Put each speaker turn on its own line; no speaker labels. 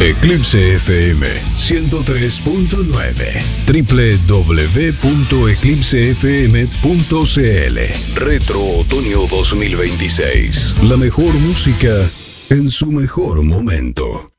Eclipse FM 103.9 www.eclipsefm.cl. Retro Otoño 2026. La mejor música en su mejor momento.